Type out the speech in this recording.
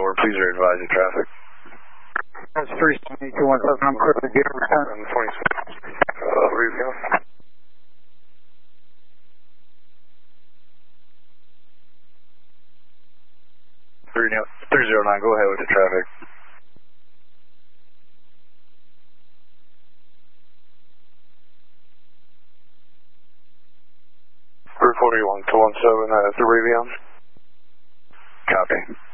please advise the traffic. That's 37217, I'm clear to get return. 26. Review. Three zero nine. Go ahead with the traffic. 341 to 17 at the Rivian. Copy.